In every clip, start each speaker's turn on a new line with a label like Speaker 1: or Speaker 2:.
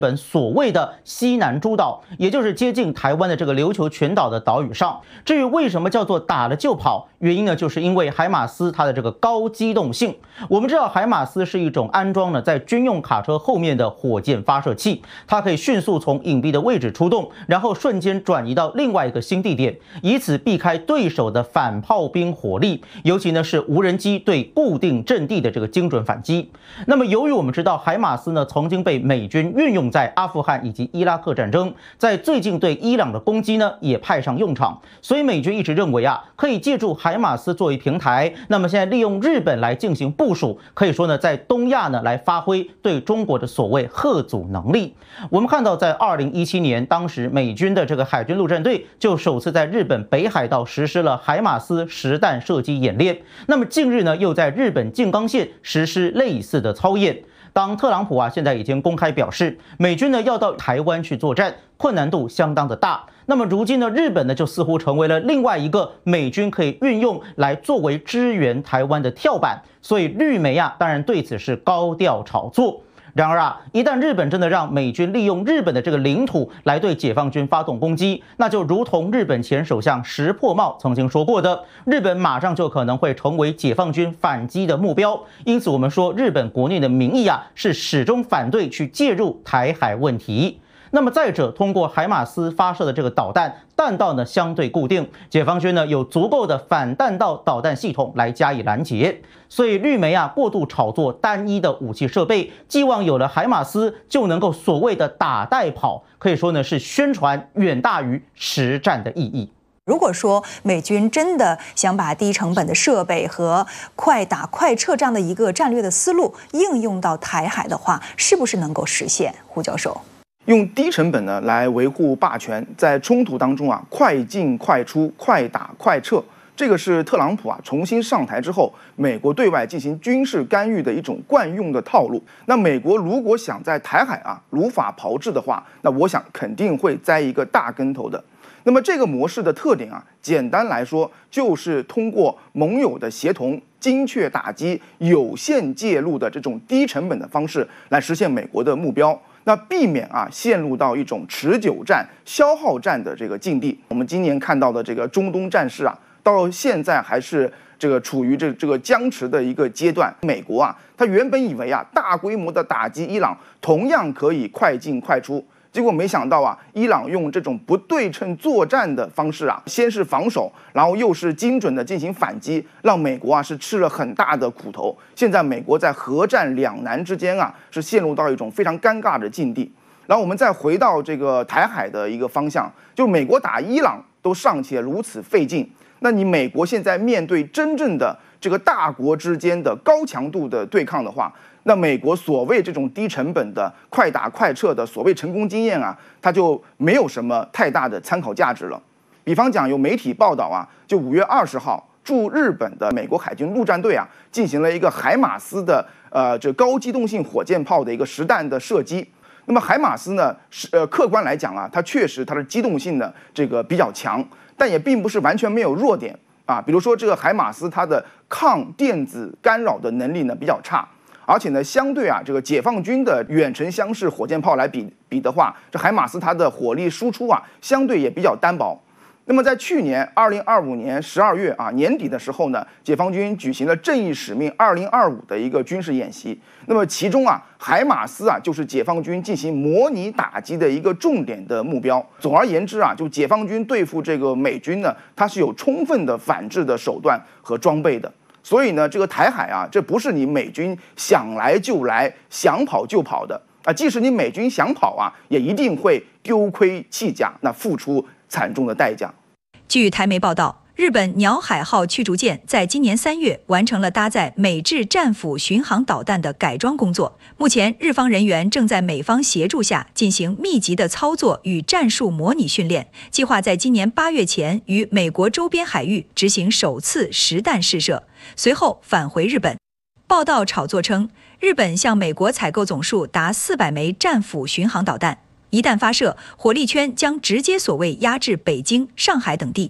Speaker 1: 本所谓的西南诸岛，也就是接近台湾的这个琉球群岛的岛屿上。至于为什么叫做打了就跑，原因呢，就是因为海马斯它的这个高机动性。我们知道海马斯是一种安装呢在军用卡车后面的火箭发射器，它可以迅速从隐蔽的位置出动，然后瞬间转移到另外一个新地点，以此避开对手的反炮兵火力，尤其呢是无人机对固定阵地的这个精准反击。那么由于我们知道海马斯呢曾经被美军运用在阿富汗以及伊拉克战争，在最近对伊朗的攻击呢也派上用场，所以美军一直认为可以借助海马斯作为平台，那么现在利用日本来进行部署，可以说呢在东亚呢来发挥对中国的所谓吓阻能力。我们看到在2017年，当时美军的这个海军陆战队就首次在日本北海道实施了海马斯实弹射击演练，那么近日呢又在日本静冈县实施类似的操演。当特朗普现在已经公开表示，美军呢要到台湾去作战，困难度相当的大。那么如今呢，日本呢就似乎成为了另外一个美军可以运用来作为支援台湾的跳板，所以绿媒当然对此是高调炒作。然而一旦日本真的让美军利用日本的这个领土来对解放军发动攻击，那就如同日本前首相石破茂曾经说过的，日本马上就可能会成为解放军反击的目标。因此我们说日本国内的民意是始终反对去介入台海问题。那么再者，通过海马斯发射的这个导弹，弹道呢相对固定，解放军呢有足够的反弹道导弹系统来加以拦截。所以绿媒过度炒作单一的武器设备，寄望有了海马斯就能够所谓的打带跑，可以说呢是宣传远大于实战的意义。
Speaker 2: 如果说美军真的想把低成本的设备和快打快撤这样的一个战略的思路应用到台海的话，是不是能够实现？胡教授。
Speaker 3: 用低成本呢来维护霸权，在冲突当中快进快出、快打快撤，这个是特朗普重新上台之后，美国对外进行军事干预的一种惯用的套路。那美国如果想在台海如法炮制的话，那我想肯定会栽一个大跟头的。那么这个模式的特点简单来说就是通过盟友的协同、精确打击、有限介入的这种低成本的方式来实现美国的目标。那避免陷入到一种持久战、消耗战的这个境地。我们今年看到的这个中东战事到现在还是这个处于这个僵持的一个阶段。美国他原本以为大规模的打击伊朗同样可以快进快出。结果没想到伊朗用这种不对称作战的方式先是防守，然后又是精准的进行反击，让美国是吃了很大的苦头。现在美国在核战两难之间是陷入到一种非常尴尬的境地。然后我们再回到这个台海的一个方向，就是美国打伊朗都尚且如此费劲，那你美国现在面对真正的这个大国之间的高强度的对抗的话，那美国所谓这种低成本的快打快撤的所谓成功经验它就没有什么太大的参考价值了。比方讲，有媒体报道就5月20号，驻日本的美国海军陆战队进行了一个海马斯的这高机动性火箭炮的一个实弹的射击。那么海马斯呢，客观来讲它确实它的机动性呢这个比较强，但也并不是完全没有弱点比如说这个海马斯它的抗电子干扰的能力呢比较差。而且呢，相对这个解放军的远程箱式火箭炮来比的话，这海马斯它的火力输出相对也比较单薄。那么在去年2025年12月年底的时候呢，解放军举行了正义使命2025的一个军事演习。那么其中海马斯就是解放军进行模拟打击的一个重点的目标。总而言之就解放军对付这个美军呢，它是有充分的反制的手段和装备的。所以呢，这个台海这不是你美军想来就来、想跑就跑的即使你美军想跑也一定会丢盔弃甲，那付出惨重的代价。
Speaker 2: 据台媒报道，日本鸟海号驱逐舰在今年3月完成了搭载美制战斧巡航导弹的改装工作。目前，日方人员正在美方协助下进行密集的操作与战术模拟训练，计划在今年8月前于美国周边海域执行首次实弹试射，随后返回日本。报道炒作称，日本向美国采购总数达400枚战斧巡航导弹，一旦发射，火力圈将直接所谓压制北京、上海等地。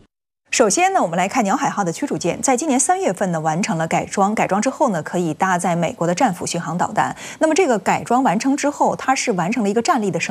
Speaker 2: 首先呢，我们来看鸟海号的驱逐舰，在今年3月份呢完成了改装，改装之后呢可以搭载美国的战斧巡航导弹。那么这个改装完成之后，它是完成了一个战力的升